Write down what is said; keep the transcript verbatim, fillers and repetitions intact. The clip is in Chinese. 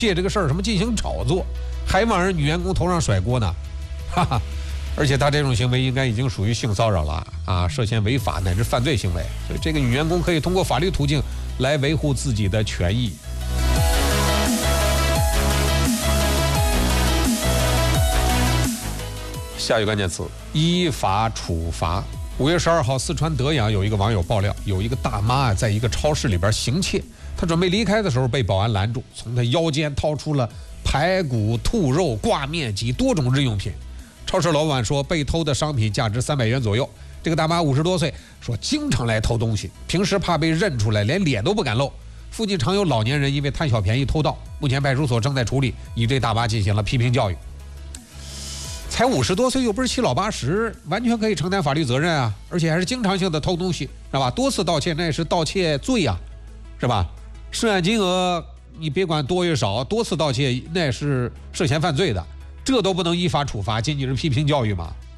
借这个事儿什么进行炒作，还往人女员工头上甩锅呢，哈哈！而且他这种行为应该已经属于性骚扰了啊，涉嫌违法乃至犯罪行为，所以这个女员工可以通过法律途径来维护自己的权益。下一个关键词：依法处罚。五月十二号，四川德阳有一个网友爆料，有一个大妈啊，在一个超市里边行窃，她准备离开的时候被保安拦住，从她腰间掏出了排骨、兔肉、挂面及多种日用品。超市老板说，被偷的商品价值三百元左右。这个大妈五十多岁，说经常来偷东西，平时怕被认出来，连脸都不敢露。附近常有老年人因为贪小便宜偷盗，目前派出所正在处理，已对大妈进行了批评教育。才五十多岁，又不是七老八十，完全可以承担法律责任啊！而且还是经常性的偷东西，是吧？多次盗窃那也是盗窃罪啊，是吧？涉案金额你别管多与少，多次盗窃那也是涉嫌犯罪的，这都不能依法处罚，仅仅是批评教育吗？